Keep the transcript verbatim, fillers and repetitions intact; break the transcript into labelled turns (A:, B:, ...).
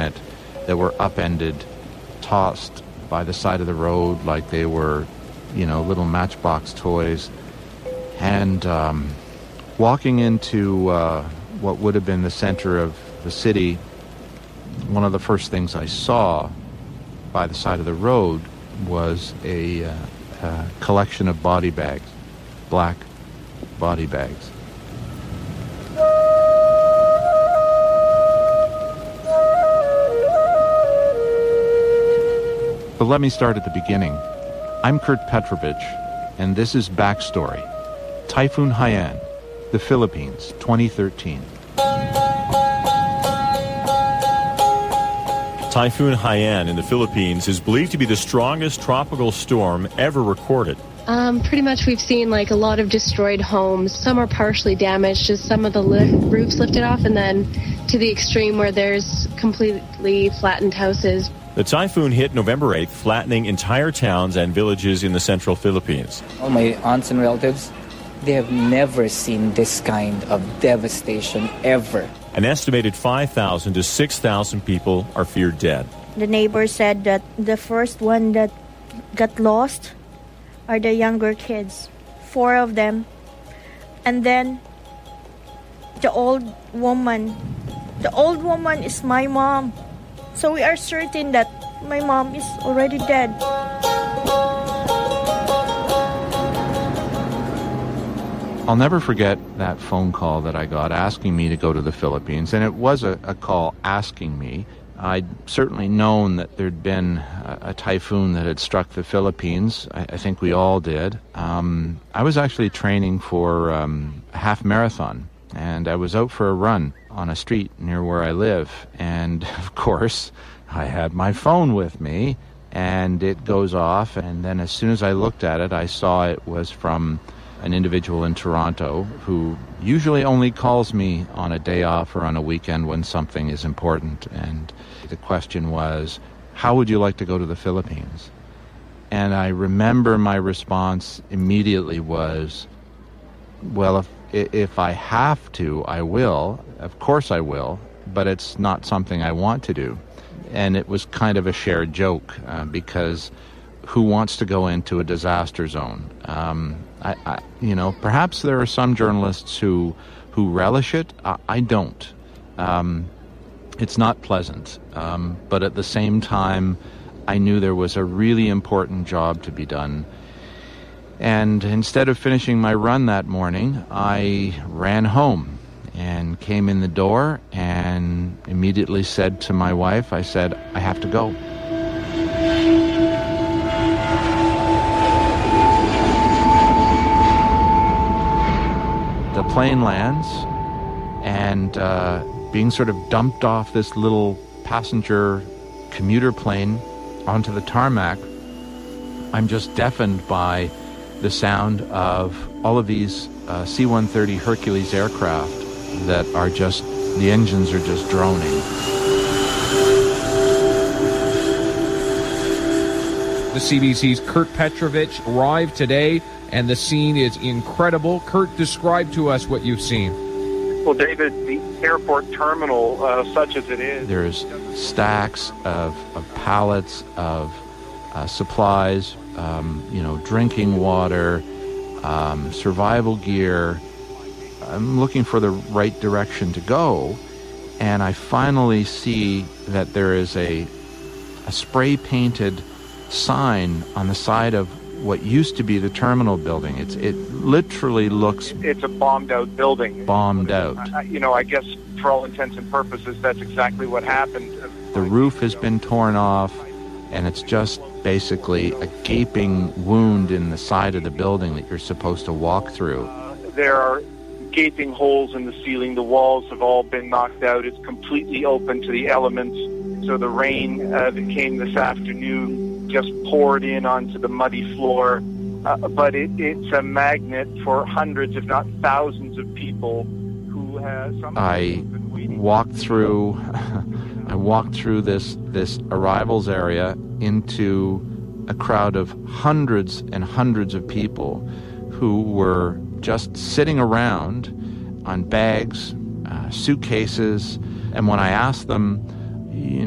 A: it that were upended, tossed by the side of the road like they were, you know, little matchbox toys. And um, walking into uh, what would have been the center of the city, one of the first things I saw by the side of the road was a, uh, a collection of body bags, black body bags. But let me start at the beginning. I'm Kurt Petrovich, and this is Backstory. Typhoon Haiyan, the Philippines, twenty thirteen.
B: Typhoon Haiyan in the Philippines is believed to be the strongest tropical storm ever recorded.
C: Um, pretty much we've seen like a lot of destroyed homes. Some are partially damaged, just some of the li- roofs lifted off, and then to the extreme where there's completely flattened houses.
B: The typhoon hit November eighth, flattening entire towns and villages in the central Philippines.
D: All my aunts and relatives, they have never seen this kind of devastation ever.
B: An estimated five thousand to six thousand people are feared dead.
E: The neighbor said that the first one that got lost are the younger kids, four of them. And then the old woman. The old woman is my mom. So we are certain that my mom is already dead.
A: I'll never forget that phone call that I got asking me to go to the Philippines, and it was a, a call asking me. I'd certainly known that there'd been a, a typhoon that had struck the Philippines. I, I think we all did. Um, I was actually training for um, a half marathon, and I was out for a run on a street near where I live. And, of course, I had my phone with me, and it goes off. And then as soon as I looked at it, I saw it was from an individual in Toronto who usually only calls me on a day off or on a weekend when something is important. And the question was, how would you like to go to the Philippines? And I remember my response immediately was, well, if if I have to, I will. Of course I will, but it's not something I want to do. And it was kind of a shared joke uh, because who wants to go into a disaster zone? Um, I, I, you know, perhaps there are some journalists who who relish it. I, I don't. Um, it's not pleasant, um, but at the same time, I knew there was a really important job to be done. And instead of finishing my run that morning, I ran home and came in the door and immediately said to my wife, I said, I have to go. The plane lands, and uh, being sort of dumped off this little passenger commuter plane onto the tarmac, I'm just deafened by the sound of all of these uh, C one thirty Hercules aircraft that are just, the engines are just droning.
F: The C B C's Kurt Petrovich arrived today, and the scene is incredible. Kurt, describe to us what you've seen.
G: Well, David, the airport terminal, uh, such as it is...
A: There's stacks of, of pallets of uh, supplies, um, you know, drinking water, um, survival gear. I'm looking for the right direction to go, and I finally see that there is a, a spray-painted sign on the side of what used to be the terminal building. It's it literally looks...
G: It's a bombed-out building.
A: Bombed out.
G: I, you know, I guess for all intents and purposes, that's exactly what happened.
A: The roof has been torn off, and it's just basically a gaping wound in the side of the building that you're supposed to walk through.
G: Uh, there are gaping holes in the ceiling. The walls have all been knocked out. It's completely open to the elements. So the rain uh, that came this afternoon just poured in onto the muddy floor. Uh, but it, it's a magnet for hundreds, if not thousands, of people who have... Some
A: I walked through... I walked through this, this arrivals area into a crowd of hundreds and hundreds of people who were just sitting around on bags, uh, suitcases, and when I asked them, you